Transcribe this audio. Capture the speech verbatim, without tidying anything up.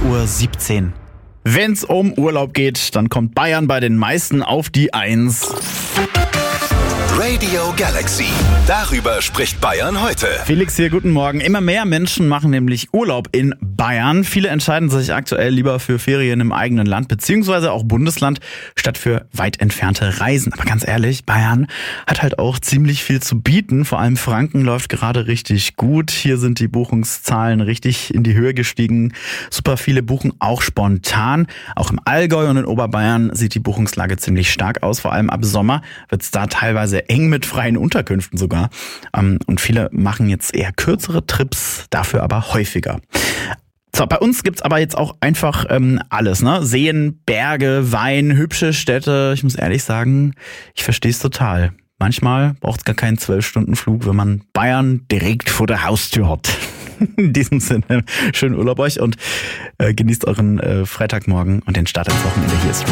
Uhr siebzehn. Wenn's um Urlaub geht, dann kommt Bayern bei den meisten auf die Eins. Radio Galaxy. Darüber spricht Bayern heute. Felix hier, guten Morgen. Immer mehr Menschen machen nämlich Urlaub in Bayern. Viele entscheiden sich aktuell lieber für Ferien im eigenen Land beziehungsweise auch Bundesland statt für weit entfernte Reisen. Aber ganz ehrlich, Bayern hat halt auch ziemlich viel zu bieten. Vor allem Franken läuft gerade richtig gut. Hier sind die Buchungszahlen richtig in die Höhe gestiegen. Super viele buchen auch spontan. Auch im Allgäu und in Oberbayern sieht die Buchungslage ziemlich stark aus. Vor allem ab Sommer wird es da teilweise eng mit freien Unterkünften sogar. Und viele machen jetzt eher kürzere Trips, dafür aber häufiger. So, bei uns gibt's aber jetzt auch einfach ähm, alles, ne? Seen, Berge, Wein, hübsche Städte. Ich muss ehrlich sagen, ich verstehe es total. Manchmal braucht es gar keinen zwölf-Stunden-Flug, wenn man Bayern direkt vor der Haustür hat. In diesem Sinne, schönen Urlaub euch und äh, genießt euren äh, Freitagmorgen und den Start ins Wochenende. Hier ist